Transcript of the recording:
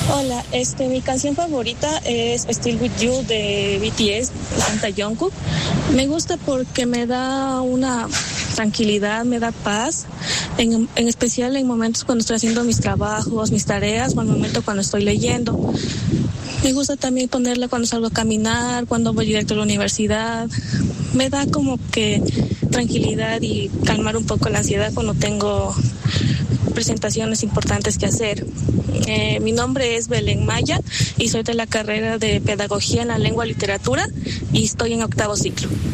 Hola, mi canción favorita es Still With You de BTS, la canta Jungkook. Me gusta porque me da una tranquilidad, me da paz, en especial en momentos cuando estoy haciendo mis trabajos, mis tareas o al momento cuando estoy leyendo. Me gusta también ponerla cuando salgo a caminar, cuando voy directo a la universidad. Me da como que tranquilidad y calmar un poco la ansiedad cuando tengo presentaciones importantes que hacer. Mi nombre es Belén Maya y soy de la carrera de Pedagogía en la Lengua y Literatura y estoy en 8º ciclo.